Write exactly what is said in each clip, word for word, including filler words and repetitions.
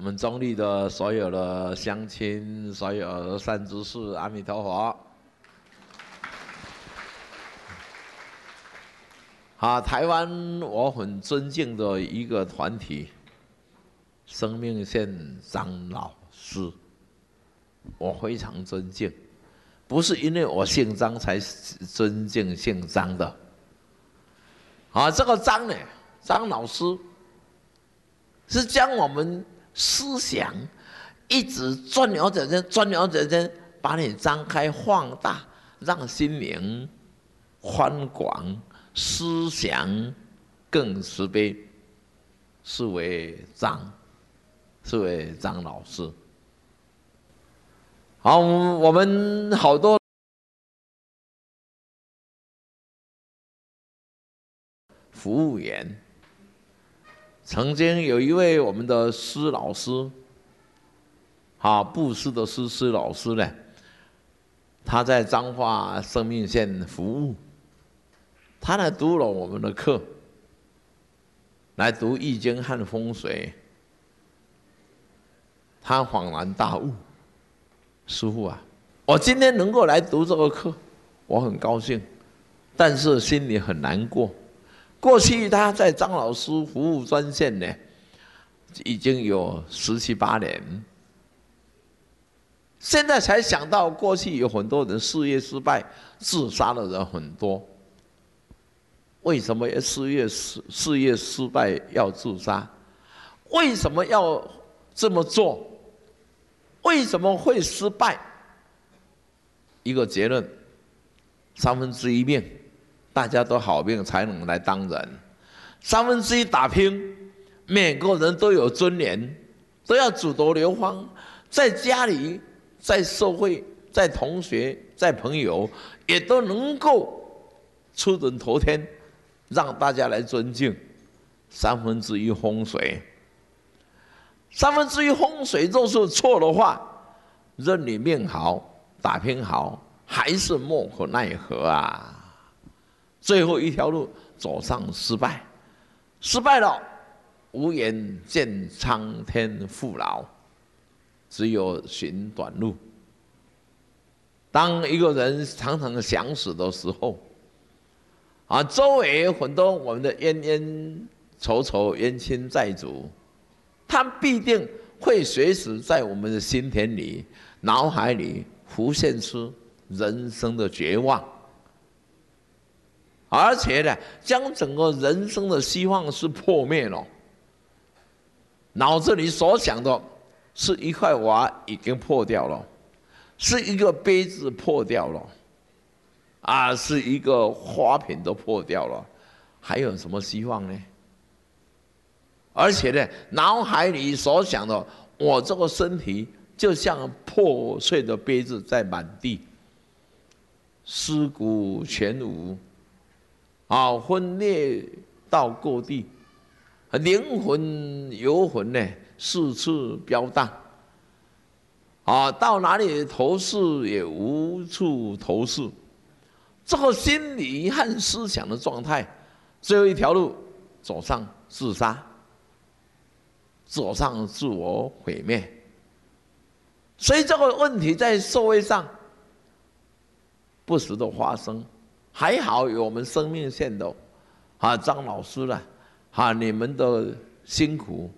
们中立的所有的乡亲，所有的善知识，阿弥陀佛。啊，台湾我很尊敬的一个团体，生命线张老师，我非常尊敬，不是因为我姓张才尊敬姓张的。啊，这个张呢，张老师是将我们思想一直钻牛角尖，钻牛角尖，把你张开放大，让心灵宽广。思想更慈悲，是为张，是为张老师。好，我们好多服务员，曾经有一位我们的施老师，啊，布施的施施老师呢，他在彰化生命线服务。他来读了我们的课，来读易经和风水，他恍然大悟：师父啊，我今天能够来读这个课，我很高兴，但是心里很难过。过去他在张老师服务专线呢，已经有十七八年，现在才想到，过去有很多人事业失败、自杀的人很多。为什么事业事事业失败要自杀？为什么要这么做？为什么会失败？一个结论：三分之一命，大家都好命才能来当人；三分之一打拼，每个人都有尊严，都要祖国流芳，在家里、在社会、在同学、在朋友，也都能够出人头天。让大家来尊敬，三分之一风水，三分之一风水若是错的话，任你命好，打拼好，还是莫可奈何啊！最后一条路走上失败，失败了，无颜见苍天父老，只有寻短路。当一个人常常想死的时候，啊，周围很多我们的冤冤仇仇、冤亲债主，他必定会随时在我们的心田里、脑海里浮现出人生的绝望，而且呢，将整个人生的希望是破灭了。脑子里所想的是一块瓦已经破掉了，是一个杯子破掉了。啊，是一个花瓶都破掉了，还有什么希望呢？而且呢，脑海里所想的，我这个身体就像破碎的杯子在满地，尸骨全无，啊，分裂到各地，灵魂游魂呢四处飘荡，啊，到哪里投诉也无处投诉。这个心理和思想的状态，最后一条路走上自杀，走上自我毁灭。所以这个问题在社会上不时的发生。还好有我们生命线的啊张老师了，啊你们的辛苦，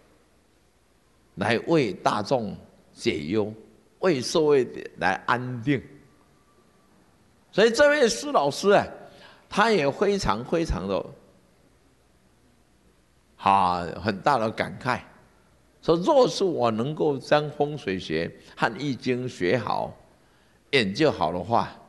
来为大众解忧，为社会来安定。所以这位施老师啊，他也非常非常的，啊，很大的感慨，说若是我能够将风水学和易经学好、研究好的话，